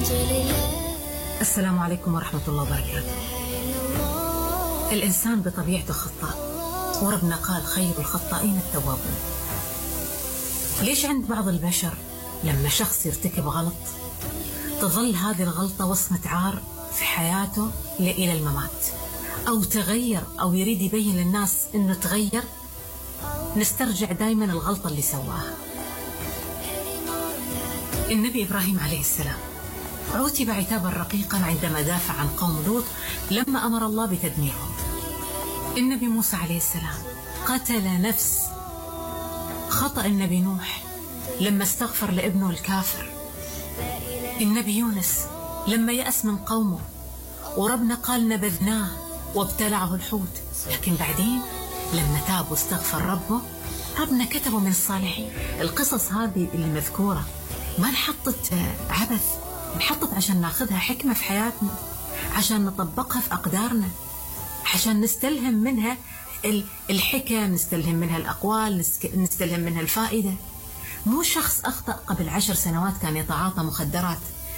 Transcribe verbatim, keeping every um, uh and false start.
السلام عليكم ورحمة الله وبركاته. الإنسان بطبيعته خطاء، وربنا قال خير الخطائين التوابون. ليش عند بعض البشر لما شخص يرتكب غلط تظل هذه الغلطة وصمة عار في حياته إلى الممات، أو تغير أو يريد يبين للناس إنه تغير، نسترجع دايما الغلطة اللي سواها. النبي إبراهيم عليه السلام عوتب عتابا رقيقا عندما دافع عن قوم لوط لما أمر الله بتدميرهم. النبي موسى عليه السلام قتل نفس. خطأ النبي نوح لما استغفر لابنه الكافر. النبي يونس لما يأس من قومه وربنا قال نبذناه وابتلعه الحوت، لكن بعدين لما تاب واستغفر ربه ربنا كتبه من الصالحين. القصص هذه اللي مذكورة ما انحطت عبث، انحطت عشان ناخذها حكمة في حياتنا، عشان نطبقها في أقدارنا، عشان نستلهم منها الحكم، نستلهم منها الأقوال، نستلهم منها الفائدة. مو شخص أخطأ قبل عشر سنوات كان يتعاطى مخدرات